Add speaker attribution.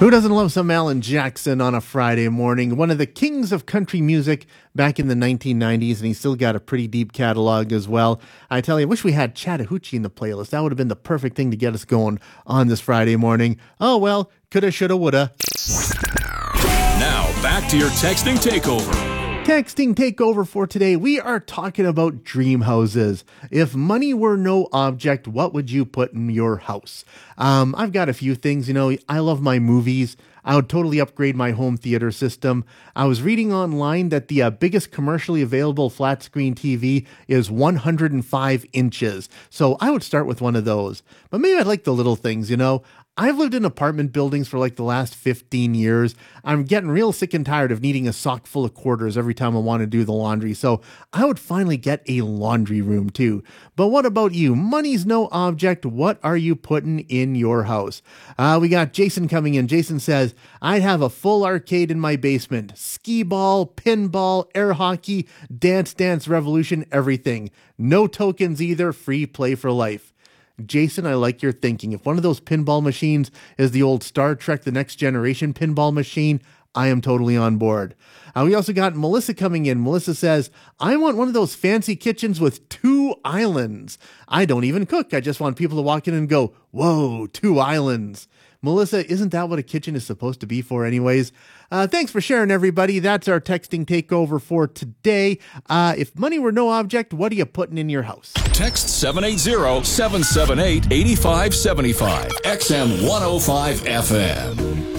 Speaker 1: Who doesn't love some Alan Jackson on a Friday morning? One of the kings of country music back in the 1990s, and he's still got a pretty deep catalog as well. I tell you, I wish we had Chattahoochee in the playlist. That would have been the perfect thing to get us going on this Friday morning. Oh, well, coulda, shoulda, woulda.
Speaker 2: Now, back to your texting takeover.
Speaker 1: Texting takeover for today. We are talking about dream houses. If money were no object, what would you put in your house? I've got a few things. You know, I love my movies. I would totally upgrade my home theater system. I was reading online that the biggest commercially available flat screen TV is 105 inches. So I would start with one of those. But maybe I'd like the little things, you know. I've lived in apartment buildings for like the last 15 years. I'm getting real sick and tired of needing a sock full of quarters every time I want to do the laundry. So I would finally get a laundry room too. But what about you? Money's no object. What are you putting in your house? We got Jason coming in. Jason says, I'd have a full arcade in my basement. Skee ball, pinball, air hockey, Dance Dance Revolution, everything. No tokens either. Free play for life. Jason, I like your thinking. If one of those pinball machines is the old Star Trek The Next Generation pinball machine, I am totally on board. We also got Melissa coming in. Melissa says, I want one of those fancy kitchens with 2 islands. I don't even cook. I just want people to walk in and go, whoa, 2 islands. Melissa, isn't that what a kitchen is supposed to be for anyways? Thanks for sharing, everybody. That's our texting takeover for today. If money were no object, what are you putting in your house?
Speaker 2: Text 780-778-8575. XM 105 FM.